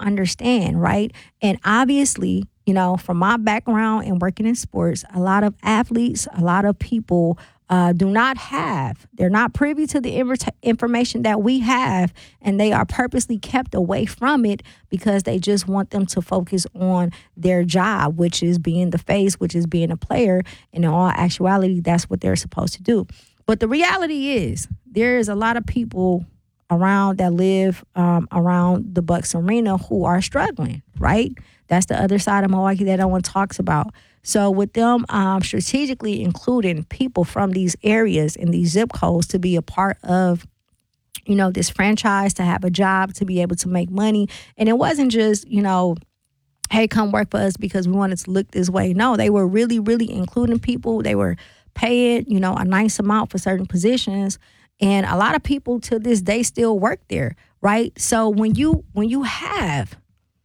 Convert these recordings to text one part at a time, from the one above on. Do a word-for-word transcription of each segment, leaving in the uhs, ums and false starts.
understand, right? And obviously, you know, from my background and working in sports, a lot of athletes, a lot of people uh, do not have, they're not privy to the inver- information that we have, and they are purposely kept away from it because they just want them to focus on their job, which is being the face, which is being a player. And in all actuality, that's what they're supposed to do. But the reality is there is a lot of people around that live um, around the Bucks Arena who are struggling, right? That's the other side of Milwaukee that no one talks about. So with them um, strategically including people from these areas and these zip codes to be a part of, you know, this franchise, to have a job, to be able to make money. And it wasn't just, you know, hey, come work for us because we wanted to look this way. No, they were really, really including people. They were paying, you know, a nice amount for certain positions. And a lot of people to this day still work there, right? So when you when you have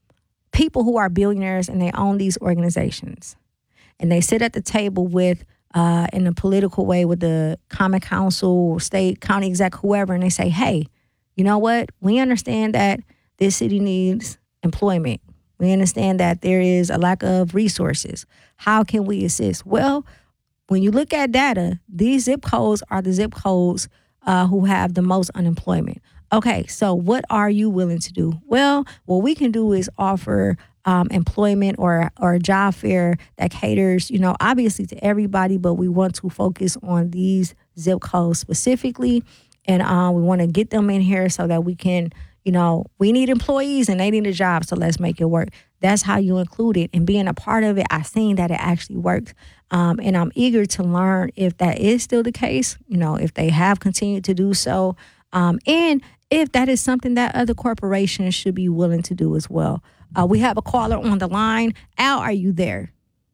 people who are billionaires and they own these organizations and they sit at the table with, uh, in a political way with the common council, state, county exec, whoever, and they say, hey, you know what? We understand that this city needs employment. We understand that there is a lack of resources. How can we assist? Well, when you look at data, these zip codes are the zip codes uh, who have the most unemployment. Okay, so what are you willing to do? Well, what we can do is offer um, employment or or a job fair that caters, you know, obviously to everybody, but we want to focus on these zip codes specifically, and uh, we want to get them in here so that we can, you know, we need employees and they need a job, so let's make it work. That's how you include it. And being a part of it, I've seen that it actually works. Um, and I'm eager to learn if that is still the case, you know, if they have continued to do so. Um, and if that is something that other corporations should be willing to do as well. Uh, we have a caller on the line. Al, are you there?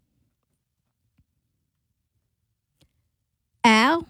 Al?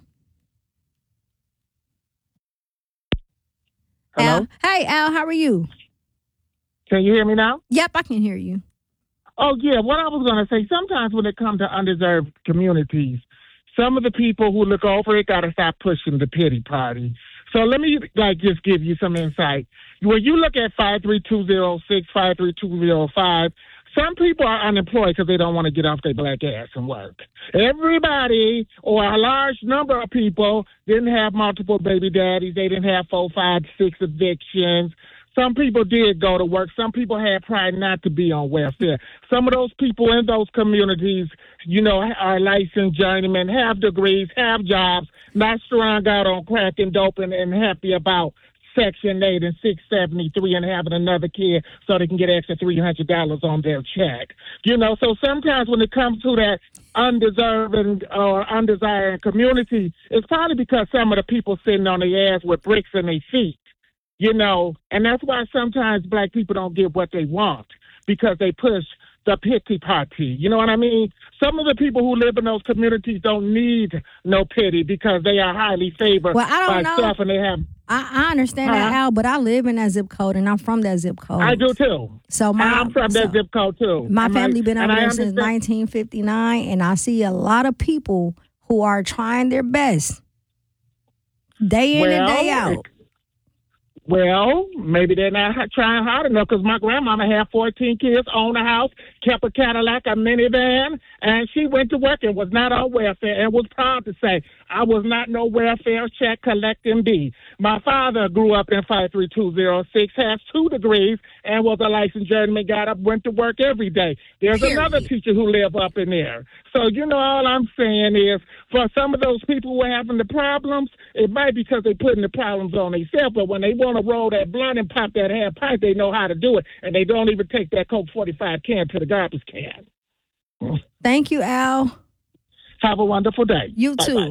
Hello? Al? Hey, Al, how are you? Can you hear me now? Yep, I can hear you. Oh, yeah. What I was going to say, sometimes when it comes to undeserved communities, some of the people who look over it got to stop pushing the pity party. So let me like just give you some insight. When you look at five three two zero six, five three two zero five, some people are unemployed because they don't want to get off their black ass and work. Everybody, or a large number of people, didn't have multiple baby daddies. They didn't have four, five, six evictions. Some people did go to work. Some people had pride not to be on welfare. Some of those people in those communities, you know, are licensed journeymen, have degrees, have jobs, not strung out on crack and dope and, and happy about Section eight and six seventy-three and having another kid so they can get extra three hundred dollars on their check. You know, so sometimes when it comes to that undeserving or undesired community, it's probably because some of the people sitting on their ass with bricks in their feet. You know, and that's why sometimes black people don't get what they want, because they push the pity party. You know what I mean? Some of the people who live in those communities don't need no pity because they are highly favored well, I don't by know. stuff and they have... I, I understand uh-huh. that, Al, but I live in that zip code and I'm from that zip code. I do too. So my, I'm from so that zip code too. My Am family I, been over there I since nineteen fifty-nine, and I see a lot of people who are trying their best day in well, and day out. Well, maybe they're not trying hard enough, because my grandmama had fourteen kids, owned a house, kept a Cadillac, a minivan, and she went to work and was not on welfare and was proud to say, I was not no welfare check collecting bee. My father grew up in five three two zero six, has two degrees, and was a licensed journeyman, got up, went to work every day. There's Period. Another teacher who live up in there. So, you know, all I'm saying is, for some of those people who are having the problems, it might be because they're putting the problems on themselves, but when they want to roll that blunt and pop that half pipe, they know how to do it, and they don't even take that Coke forty-five can to the garbage can. Thank you, Al. Have a wonderful day. You Bye-bye. too.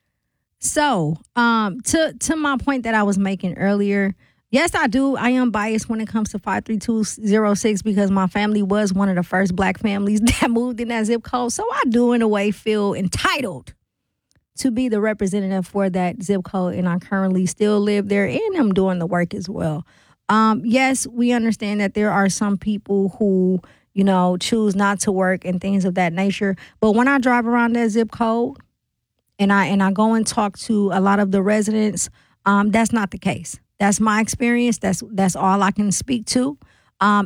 So, um, to to my point that I was making earlier, yes, I do. I am biased when it comes to five three two zero six because my family was one of the first black families that moved in that zip code. So I do, in a way, feel entitled to be the representative for that zip code, and I currently still live there, and I'm doing the work as well. Um, yes, we understand that there are some people who, you know, choose not to work and things of that nature. But when I drive around that zip code and I and I go and talk to a lot of the residents, um, that's not the case. That's my experience. That's that's all I can speak to. Um,